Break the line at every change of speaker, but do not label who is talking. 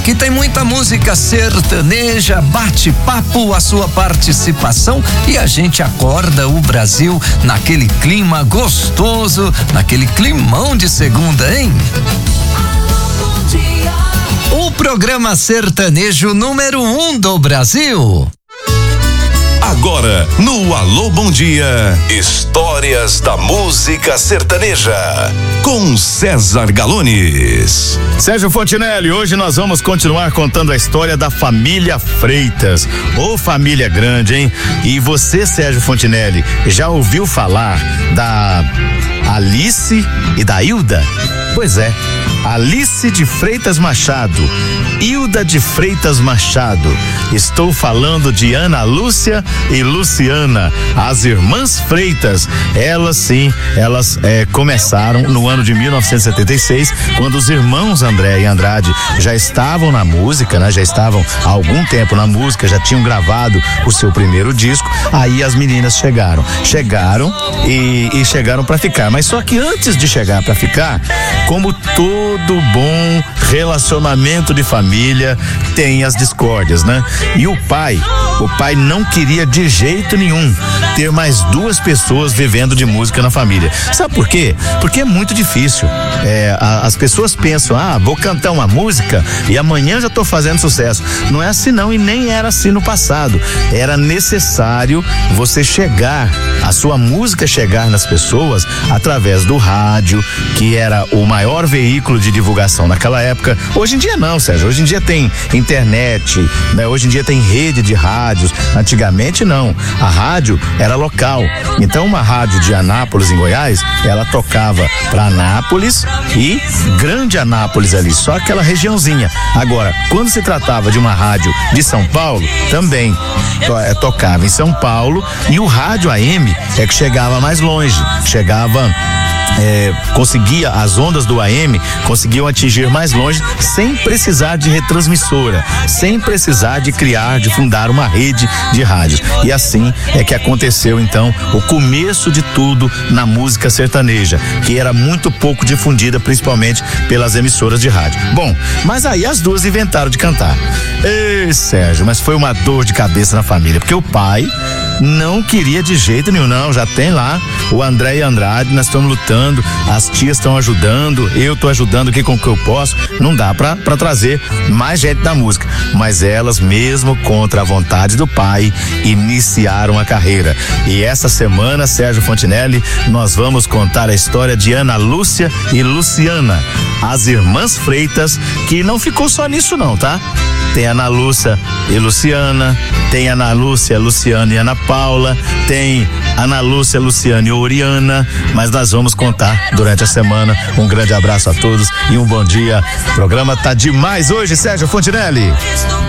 aqui tem muita música sertaneja, bate-papo, a sua participação e a gente acorda o Brasil naquele clima gostoso, naquele climão de segunda, hein? O programa sertanejo número 1 do Brasil.
Agora, no Alô Bom Dia, histórias da música sertaneja, com César Galones.
Sérgio Fontinelli, hoje nós vamos continuar contando a história da família Freitas. Ô, família grande, hein? E você, Sérgio Fontinelli, já ouviu falar da Alice e da Hilda? Pois é, Alice de Freitas Machado, Hilda de Freitas Machado. Estou falando de Ana Lúcia e Luciana, as irmãs Freitas. Elas sim, começaram no ano de 1976, quando os irmãos André e Andrade já estavam na música, né? Já estavam há algum tempo na música, já tinham gravado o seu primeiro disco. Aí as meninas chegaram e chegaram para ficar. Mas só que antes de chegar para ficar, como todo bom relacionamento de família, tem as discórdias, né? E o pai não queria de jeito nenhum ter mais duas pessoas vivendo de música na família. Sabe por quê? Porque é muito difícil. As pessoas pensam, vou cantar uma música e amanhã já tô fazendo sucesso. Não é assim não, e nem era assim no passado. Era necessário você a sua música chegar nas pessoas através do rádio, que era o maior veículo de divulgação naquela época. Hoje em dia não, Sérgio. Hoje em dia tem internet, né? Hoje em dia tem rede de rádios. Antigamente não. A rádio era local. Então uma rádio de Anápolis, em Goiás, ela tocava para Anápolis e Grande Anápolis ali, só aquela regiãozinha. Agora, quando se tratava de uma rádio de São Paulo, também tocava em São Paulo, e o rádio AM é que chegava mais longe, conseguia, as ondas do AM conseguiam atingir mais longe sem precisar de retransmissora, sem precisar de fundar uma rede de rádios. E assim é que aconteceu então o começo de tudo na música sertaneja, que era muito pouco difundida, principalmente pelas emissoras de rádio. Bom, mas aí as duas inventaram de cantar. Ei, Sérgio, mas foi uma dor de cabeça na família, porque o pai não queria de jeito nenhum. Não, já tem lá o André e Andrade, nós estamos lutando, as tias estão ajudando, eu estou ajudando aqui com o que eu posso. Não dá pra trazer mais gente da música. Mas elas, mesmo contra a vontade do pai, iniciaram a carreira. E essa semana, Sérgio Fontinelli, nós vamos contar a história de Ana Lúcia e Luciana, as irmãs Freitas, que não ficou só nisso não, tá? Tem Ana Lúcia e Luciana, tem Ana Lúcia, Luciana e Ana Paula, tem Ana Lúcia, Luciana e Oriana, mas nós vamos contar durante a semana. Um grande abraço a todos e um bom dia. O programa tá demais hoje, Sérgio Fontinelli.